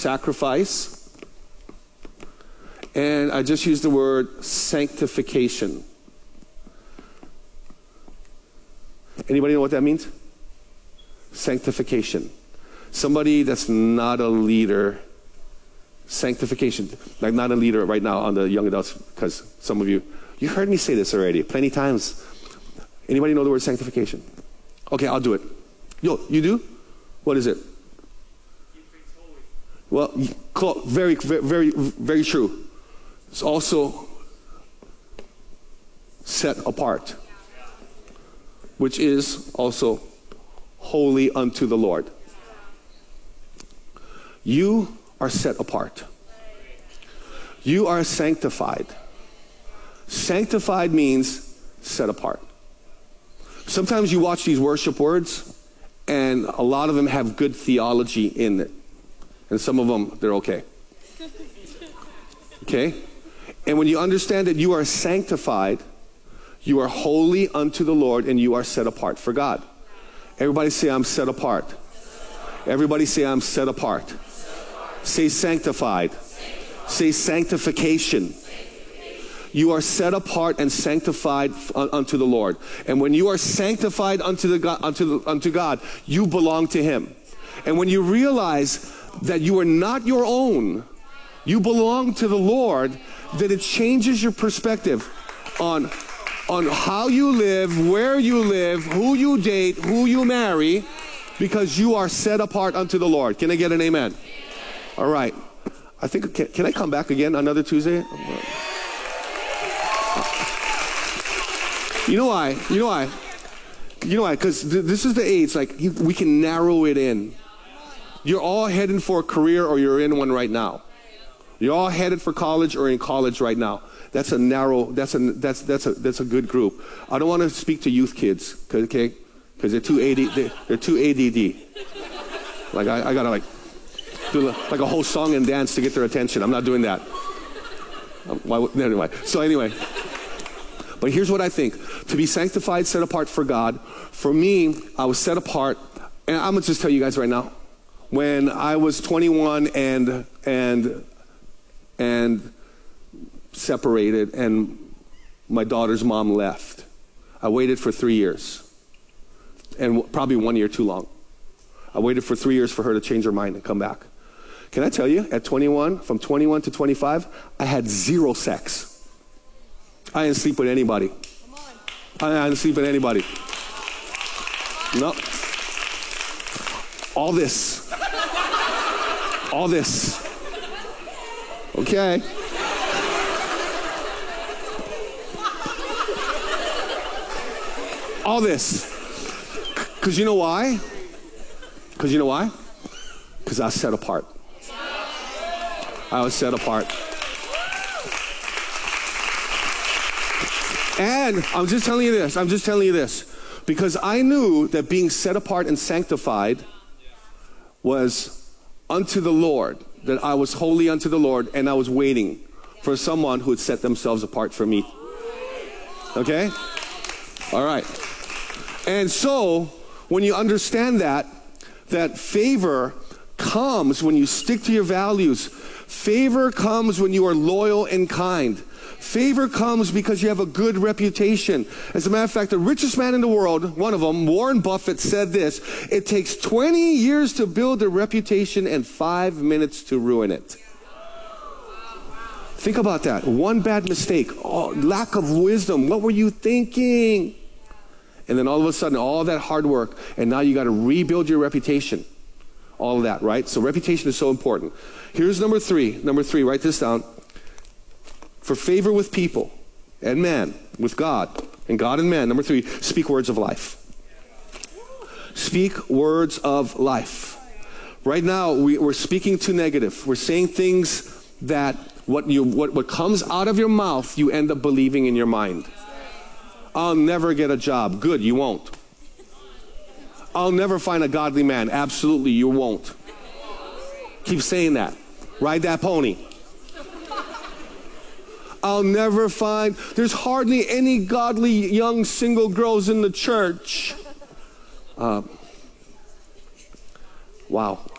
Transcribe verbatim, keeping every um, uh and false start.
sacrifice, and I just used the word sanctification. Anybody know what that means? Sanctification. Somebody that's not a leader. Sanctification. Like not a leader right now on the young adults, because some of you, you heard me say this already plenty times. Anybody know the word sanctification? Okay, I'll do it. Yo, you do? What is it? Well, very, very, very true. It's also set apart, which is also holy unto the Lord. You are set apart. You are sanctified. Sanctified means set apart. Sometimes you watch these worship words, and a lot of them have good theology in it. And some of them, they're okay. Okay? And when you understand that you are sanctified, you are holy unto the Lord, and you are set apart for God. Everybody say, I'm set apart. Everybody say, I'm set apart. Say sanctified. Say sanctification. You are set apart and sanctified unto the Lord. And when you are sanctified unto, the God, unto, the, unto God, you belong to Him. And when you realize that you are not your own, you belong to the Lord, then it changes your perspective on, on how you live, where you live, who you date, who you marry, because you are set apart unto the Lord. Can I get an amen? All right. I think, can, can I come back again another Tuesday? You know why? You know why? You know why? Because th this is the age, like, we can narrow it in. You're all heading for a career, or you're in one right now. You're all headed for college or in college right now. That's a narrow, that's a, that's, that's a, that's a good group. I don't want to speak to youth kids, okay? Because they're too A D D, they're too A D D. Like, I, I gotta like, do like a whole song and dance to get their attention. I'm not doing that. Um, why, anyway, so anyway. But here's what I think. To be sanctified, set apart for God, for me, I was set apart, and I'm gonna just tell you guys right now, when I was twenty-one and, and, and separated, and my daughter's mom left, I waited for three years, and probably one year too long. I waited for three years for her to change her mind and come back. Can I tell you, at twenty-one, from twenty-one to twenty-five, I had zero sex. I didn't sleep with anybody. I didn't sleep with anybody. No. All this. All this. Okay. All this. Because you know why? Because you know why? Because I was set apart. I was set apart. And I'm just telling you this, I'm just telling you this, because I knew that being set apart and sanctified was unto the Lord, that I was holy unto the Lord, and I was waiting for someone who would set themselves apart for me. Okay? All right. And so, when you understand that, that favor comes when you stick to your values. Favor comes when you are loyal and kind. Favor comes because you have a good reputation. As a matter of fact, the richest man in the world, one of them, Warren Buffett, said this: it takes twenty years to build a reputation and five minutes to ruin it. Think about that. One bad mistake, oh, lack of wisdom. What were you thinking? And then all of a sudden, all that hard work, and now you got to rebuild your reputation. All of that, right? So reputation is so important. Here's number three. Number three, write this down. For favor with people and man, with God, and God and man. Number three, speak words of life. Speak words of life. Right now, we, we're speaking too negative. We're saying things that what, you, what, what comes out of your mouth, you end up believing in your mind. I'll never get a job. Good, you won't. I'll never find a godly man. Absolutely, you won't. Keep saying that. Ride that pony. I'll never find, there's hardly any godly young single girls in the church. Uh, wow.